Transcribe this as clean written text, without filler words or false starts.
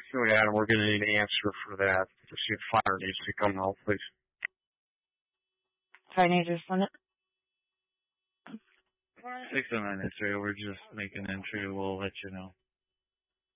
So, Adam, we're going to need an answer for that to see if fire needs to come out, please. Fire needs to send it? 609 entry, we're just making entry, we'll let you know.